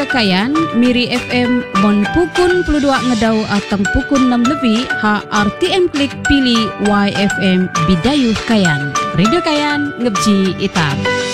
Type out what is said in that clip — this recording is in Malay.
Radio Kayan, Miri FM, Mon Pukun 22 ngedau atang pukun 6 lebih, ha RTM Klik pilih YFM Bidayuh Kayan. Radio Kayan, ngebji itam.